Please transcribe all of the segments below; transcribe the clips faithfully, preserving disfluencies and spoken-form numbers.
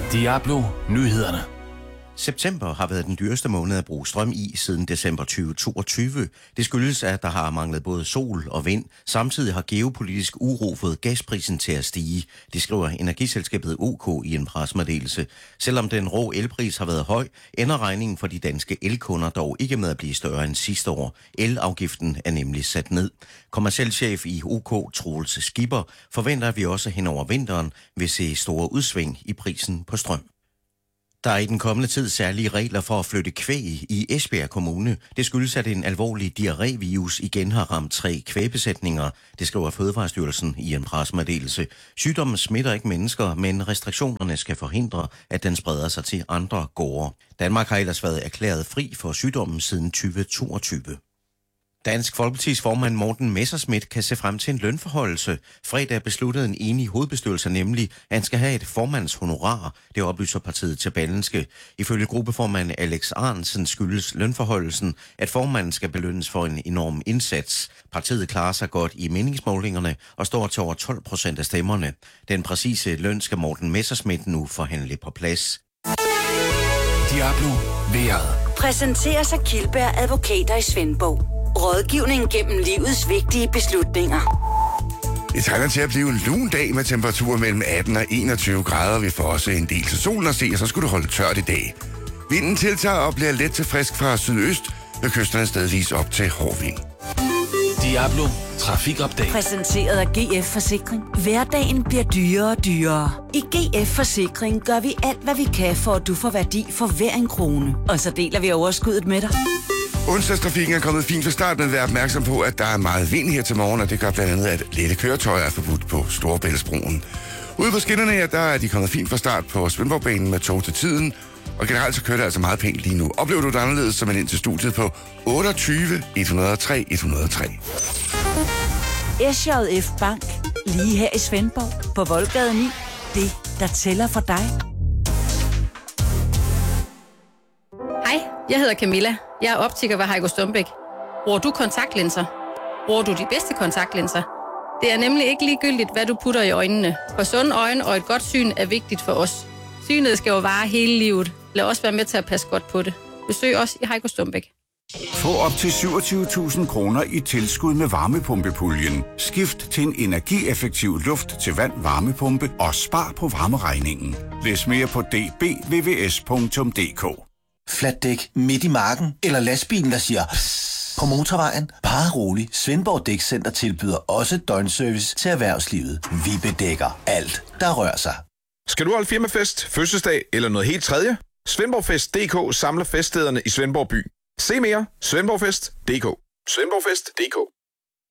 Diablo Nyhederne. September har været den dyreste måned at bruge strøm i siden december tyve toogtyve. Det skyldes, at der har manglet både sol og vind. Samtidig har geopolitisk uro fået gasprisen til at stige. Det skriver energiselskabet O K i en pressemeddelelse. Selvom den rå elpris har været høj, ender regningen for de danske elkunder dog ikke med at blive større end sidste år. Elafgiften er nemlig sat ned. Kommerciel chef i O K, Troels Skipper, forventer, at vi også hen over vinteren vil se store udsving i prisen på strøm. Der er i den kommende tid særlige regler for at flytte kvæg i Esbjerg Kommune. Det skyldes, at en alvorlig diarrévirus igen har ramt tre kvægbesætninger. Det skriver Fødevarestyrelsen i en pressemeddelelse. Sygdommen smitter ikke mennesker, men restriktionerne skal forhindre, at den spreder sig til andre gårde. Danmark har ellers været erklæret fri for sygdommen siden tyve toogtyve. Dansk Folkepartis formand Morten Messerschmidt kan se frem til en lønforhøjelse. Fredag besluttede en enig hovedbestyrelse nemlig, at han skal have et formandshonorar. Det oplyser partiet til Berlingske. Ifølge gruppeformand Alex Arnsen skyldes lønforhøjelsen, at formanden skal belønnes for en enorm indsats. Partiet klarer sig godt i meningsmålingerne og står til over tolv procent af stemmerne. Den præcise løn skal Morten Messerschmidt nu forhandle på plads. Diablo Vejret. Præsenteres af Kildberg Advokater i Svendborg. Rådgivning gennem livets vigtige beslutninger. Det tegner til at blive en lun dag med temperaturer mellem atten og enogtyve grader. Vi får også en del til solen at se, og så skulle det holde tørt i dag. Vinden tiltager og bliver let til frisk fra sydøst, med kysterne stedvis op til hård vind. Diablo Trafikupdate. Præsenteret af G F Forsikring. Hverdagen bliver dyrere og dyrere. I G F Forsikring gør vi alt, hvad vi kan, for at du får værdi for hver en krone. Og så deler vi overskuddet med dig. Onsdagstrafikken er kommet fint fra start, men vær opmærksom på, at der er meget vind her til morgen, og det gør blandt andet, at lette køretøjer er forbudt på Storebæltsbroen. Ude på skinnerne her, der er de kommet fint fra start på Svendborgbanen med tog til tiden, og generelt så kører det altså meget pænt lige nu. Oplever du det anderledes, så man ind til studiet på otteogtyve et hundrede og tre et hundrede og tre. S J F Bank. Lige her i Svendborg. På Voldgade ni. Det, der tæller for dig. Hej, jeg hedder Camilla. Jeg er optiker ved Heiko Stumbæk. Bruger du kontaktlinser? Bruger du de bedste kontaktlinser? Det er nemlig ikke ligegyldigt, hvad du putter i øjnene. For sunde øjne og et godt syn er vigtigt for os. Synet skal jo vare hele livet. Lad os være med til at passe godt på det. Besøg os i Heiko Stumbæk. Få op til syvogtyve tusind kroner i tilskud med varmepumpepuljen. Skift til en energieffektiv luft til vand varmepumpe og spar på varmeregningen. Læs mere på d b v v s punktum d k. Flatdæk midt i marken, eller lastbilen, der siger psst på motorvejen. Bare rolig. Svendborg Dækcenter tilbyder også døgnservice til erhvervslivet. Vi bedækker alt, der rører sig. Skal du holde firmafest, fødselsdag eller noget helt tredje? Svendborgfest punktum d k samler feststederne i Svendborg by. Se mere svendborgfest punktum d k. Svendborgfest punktum d k.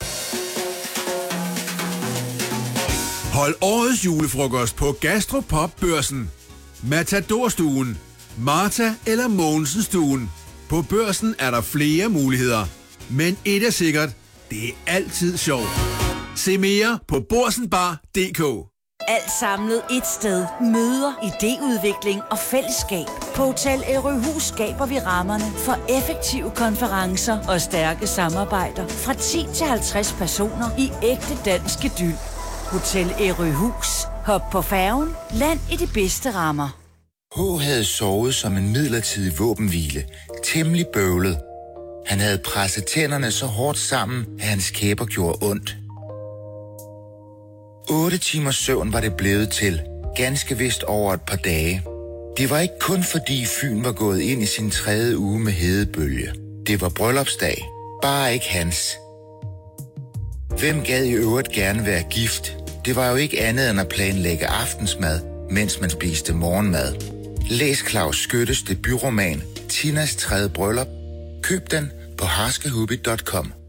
Hold årets julefrokost på Gastropop-børsen. Matadorstuen, Martha eller Mogensen-stuen. På Børsen er der flere muligheder. Men et er sikkert, det er altid sjovt. Se mere på borsenbar punktum d k. Alt samlet et sted. Møder, idéudvikling og fællesskab. På Hotel Ærøhus skaber vi rammerne for effektive konferencer og stærke samarbejder. Fra ti til halvtreds personer i ægte dansk idyl. Hotel Ærøhus. Hop på færgen. Land i de bedste rammer. H havde sovet som en midlertidig våbenhvile. Temmelig bøvlet. Han havde presset tænderne så hårdt sammen, at hans kæber gjorde ondt. Otte timers søvn var det blevet til, ganske vist over et par dage. Det var ikke kun fordi Fyn var gået ind i sin tredje uge med hedebølge. Det var bryllupsdag, bare ikke hans. Hvem gad i øvrigt gerne være gift? Det var jo ikke andet end at planlægge aftensmad, mens man spiste morgenmad. Læs Claus Skyttes debutroman Tinas tredje bryllup. Køb den på harskehubby punktum com.